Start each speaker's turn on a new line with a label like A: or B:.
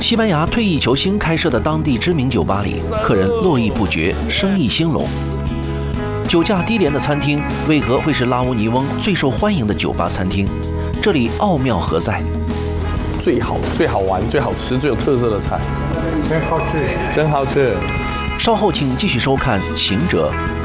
A: 西班牙退役球星开设的当地知名酒吧里，客人络绎不绝，生意兴隆。酒价低廉的餐厅为何会是拉乌尼翁最受欢迎的酒吧餐厅？这里奥妙何在？
B: 最好玩、最好吃、最有特色的菜，
C: 真好吃，
B: 真好吃。
A: 稍后请继续收看《行者》。